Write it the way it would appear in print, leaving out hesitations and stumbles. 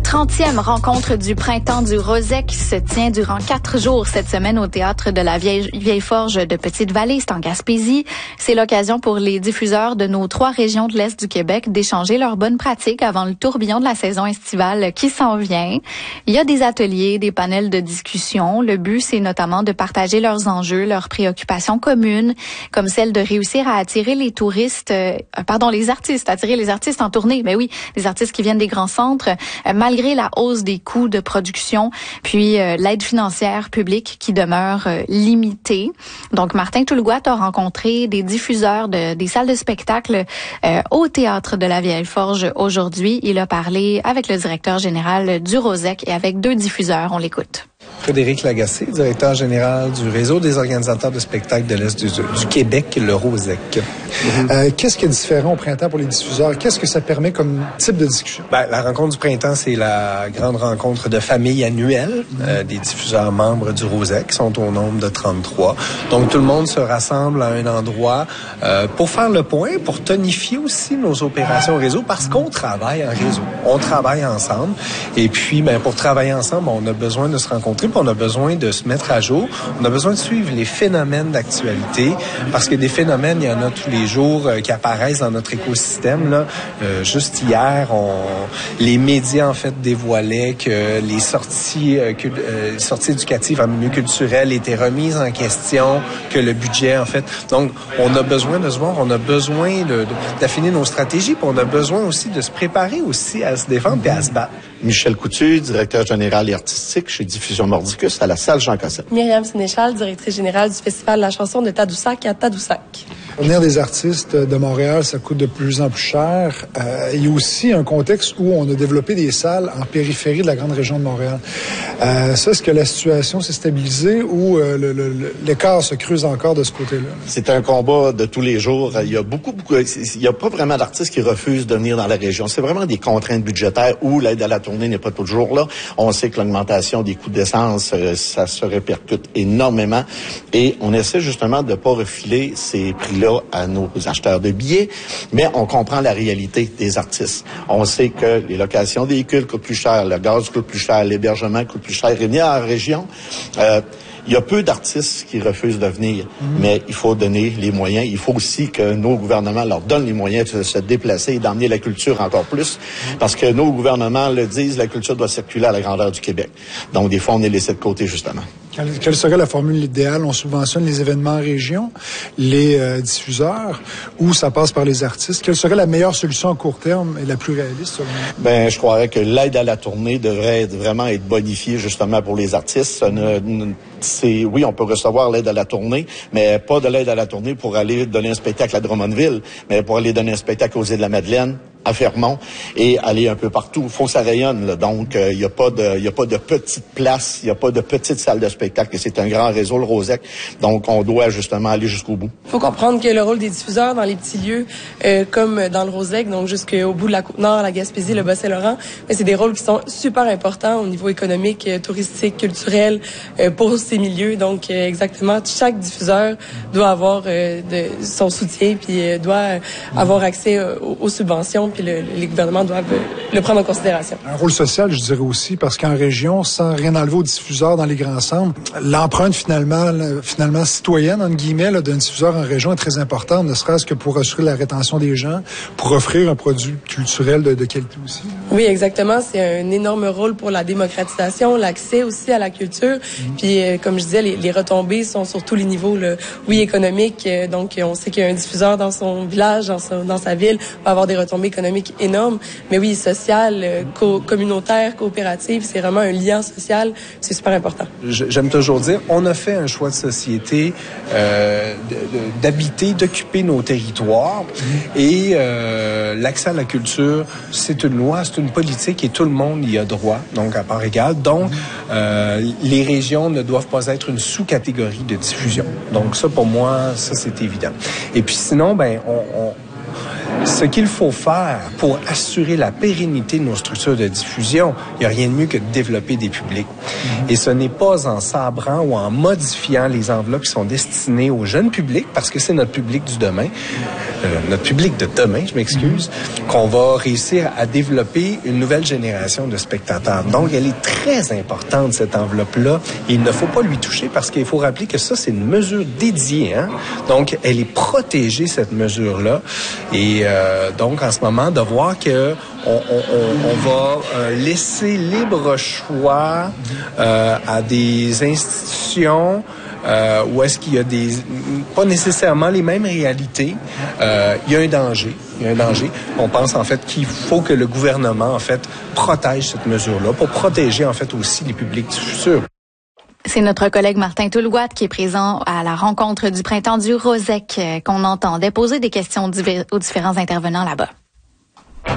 30e rencontre du printemps du Rosec se tient durant 4 jours cette semaine au théâtre de la Vieille Forge de Petite-Vallée, c'est en Gaspésie. C'est l'occasion pour les diffuseurs de nos 3 régions de l'Est du Québec d'échanger leurs bonnes pratiques avant le tourbillon de la saison estivale qui s'en vient. Il y a des ateliers, des panels de discussion. Le but, c'est notamment de partager leurs enjeux, leurs préoccupations communes, comme celle de réussir à attirer les artistes, attirer les artistes en tournée. Ben oui, les artistes qui viennent des grands centres, malgré la hausse des coûts de production, puis l'aide financière publique qui demeure limitée. Donc, Martin Toulgouat a rencontré des diffuseurs des salles de spectacle au théâtre de la Vieille Forge aujourd'hui. Il a parlé avec le directeur général du Rosec et avec 2 diffuseurs. On l'écoute. Frédéric Lagacé, directeur général du réseau des organisateurs de spectacles de l'Est du Québec, le Rosec. Qu'est-ce qui est différent au printemps pour les diffuseurs? Qu'est-ce que ça permet comme type de discussion? La rencontre du printemps, c'est la grande rencontre de famille annuelle des diffuseurs membres du Rosec, qui sont au nombre de 33. Donc, tout le monde se rassemble à un endroit pour faire le point, pour tonifier aussi nos opérations réseau, parce qu'on travaille en réseau. On travaille ensemble. Et puis, pour travailler ensemble, on a besoin de se rencontrer, puis on a besoin de se mettre à jour. On a besoin de suivre les phénomènes d'actualité, parce que des phénomènes, il y en a tous les jours qui apparaissent dans notre écosystème. Là. Juste hier, les médias, en fait, dévoilaient que les sorties éducatives en milieu culturel étaient remises en question, que le budget, en fait... Donc, on a besoin de se voir, on a besoin d'affiner nos stratégies, puis on a besoin aussi de se préparer aussi à se défendre et à se battre. Michel Coutu, directeur général et artistique chez Diffusion Mordicus à la salle Jean Cossette. Myriam Sénéchal, directrice générale du Festival de la chanson de Tadoussac à Tadoussac. Venir des artistes de Montréal, ça coûte de plus en plus cher. Il y a aussi un contexte où on a développé des salles en périphérie de la grande région de Montréal. Est-ce que la situation s'est stabilisée ou l'écart se creuse encore de ce côté-là? C'est un combat de tous les jours. Il y a il y a pas vraiment d'artistes qui refusent de venir dans la région. C'est vraiment des contraintes budgétaires où l'aide à la tournée n'est pas toujours là. On sait que l'augmentation des coûts d'essence, ça se répercute énormément. Et on essaie justement de pas refiler ces prix-là à nos acheteurs de billets, mais on comprend la réalité des artistes. On sait que les locations des véhicules coûtent plus cher, le gaz coûte plus cher, l'hébergement coûte plus cher. Et venir à la région, il y a peu d'artistes qui refusent de venir, mais il faut donner les moyens. Il faut aussi que nos gouvernements leur donnent les moyens de se déplacer et d'emmener la culture encore plus, parce que nos gouvernements le disent, la culture doit circuler à la grandeur du Québec. Donc, des fois, on est laissé de côté, justement. Quelle serait la formule idéale? On subventionne les événements en région, les diffuseurs, ou ça passe par les artistes? Quelle serait la meilleure solution à court terme et la plus réaliste, selon vous? Je croirais que l'aide à la tournée devrait vraiment être bonifiée, justement, pour les artistes. Oui, on peut recevoir l'aide à la tournée, mais pas de l'aide à la tournée pour aller donner un spectacle à Drummondville, mais pour aller donner un spectacle aux Îles-de-la-Madeleine, à Fermont, et aller un peu partout. Il faut que ça rayonne, là. Donc, il y a pas de petite place, il n'y a pas de petite salle de spectacle. C'est un grand réseau, le Rosec. Donc, on doit justement aller jusqu'au bout. Il faut comprendre que le rôle des diffuseurs dans les petits lieux, comme dans le Rosec, donc jusqu'au bout de la Côte-Nord, la Gaspésie, le Bas-Saint-Laurent, c'est des rôles qui sont super importants au niveau économique, touristique, culturel, pour ces milieux. Donc, exactement, chaque diffuseur doit avoir son soutien, puis doit avoir accès aux subventions, puis les gouvernements doivent le prendre en considération. Un rôle social, je dirais aussi, parce qu'en région, sans rien enlever aux diffuseurs dans les grands centres, l'empreinte finalement citoyenne, entre guillemets, d'un diffuseur en région est très importante, ne serait-ce que pour assurer la rétention des gens, pour offrir un produit culturel de qualité aussi. Oui, exactement. C'est un énorme rôle pour la démocratisation, l'accès aussi à la culture. Puis, comme je disais, les retombées sont sur tous les niveaux. Oui, économique. Donc, on sait qu'un diffuseur dans son village, dans sa ville, va avoir des retombées économiques énormes. Mais oui, social, communautaire, coopérative, c'est vraiment un lien social. C'est super important. J'aime toujours dire, on a fait un choix de société d'habiter, d'occuper nos territoires. Et l'accès à la culture, c'est une loi, c'est une politique et tout le monde y a droit, donc à part égale. Donc, les régions ne doivent pas être une sous-catégorie de diffusion. Donc ça, pour moi, ça, c'est évident. Et puis sinon, Ce qu'il faut faire pour assurer la pérennité de nos structures de diffusion, il n'y a rien de mieux que de développer des publics. Et ce n'est pas en sabrant ou en modifiant les enveloppes qui sont destinées aux jeunes publics, parce que c'est notre public du demain, notre public de demain, je m'excuse, qu'on va réussir à développer une nouvelle génération de spectateurs. Donc, elle est très importante, cette enveloppe-là, et il ne faut pas lui toucher parce qu'il faut rappeler que ça, c'est une mesure dédiée, hein? Donc, elle est protégée, cette mesure-là. Et donc, en ce moment, de voir que on va laisser libre choix à des institutions où est-ce qu'il y a pas nécessairement les mêmes réalités. Il y a un danger. On pense en fait qu'il faut que le gouvernement en fait protège cette mesure-là pour protéger en fait aussi les publics du futur. C'est notre collègue Martin Toulouat qui est présent à la rencontre du printemps du Rosec qu'on entendait poser des questions aux différents intervenants là-bas.